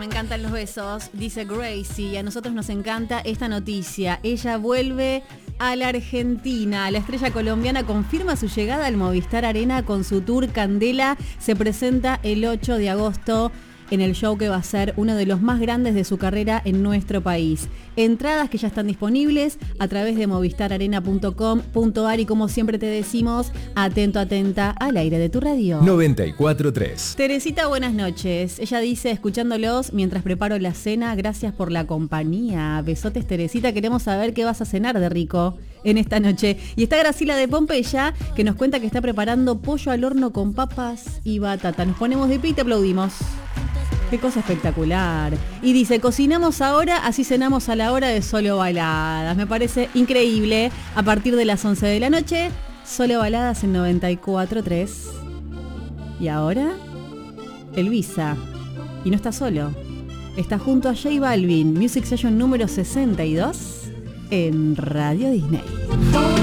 me encantan los besos, dice Gracie, y a nosotros nos encanta esta noticia. Ella vuelve a la Argentina. La estrella colombiana confirma su llegada al Movistar Arena con su tour Candela. Se presenta el 8 de agosto en el show que va a ser uno de los más grandes de su carrera en nuestro país. Entradas que ya están disponibles a través de movistararena.com.ar y como siempre te decimos, atento, atenta al aire de tu radio. 94.3. Teresita, buenas noches. Ella dice, escuchándolos mientras preparo la cena, gracias por la compañía. Besotes, Teresita, queremos saber qué vas a cenar de rico en esta noche. Y está Graciela de Pompeya, que nos cuenta que está preparando pollo al horno con papas y batata. Nos ponemos de pie y te aplaudimos. Qué cosa espectacular. Y dice, cocinamos ahora, así cenamos a la hora de Solo Baladas. Me parece increíble. A partir de las 11 de la noche, Solo Baladas en 94.3. Y ahora, Elvisa. Y no está solo. Está junto a J Balvin, Music Session número 62 en Radio Disney.